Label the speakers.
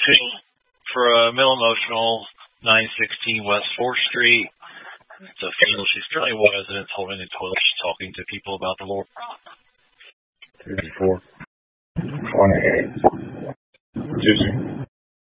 Speaker 1: for a mental emotional, 916 West 4th Street. It's a female. She's currently one resident holding a toilet. She's talking to people about the Lord.
Speaker 2: 54. 28. Juicy.